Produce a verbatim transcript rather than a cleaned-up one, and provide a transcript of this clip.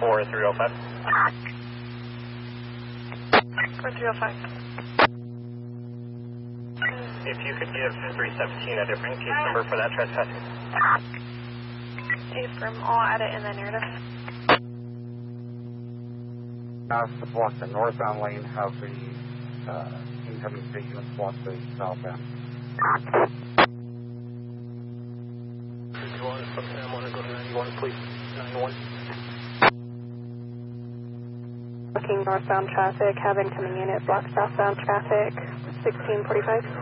four three oh five. four three oh five. If you could give three seventeen a different case number for that trespassing. Affirm, I'll add it in the narrative. Ask to block the northbound lane, have the uh, incoming state units block the southbound. fifty-one, something, I want to go to ninety-one, please. ninety-one. Blocking northbound traffic, have incoming unit block southbound traffic, sixteen forty-five.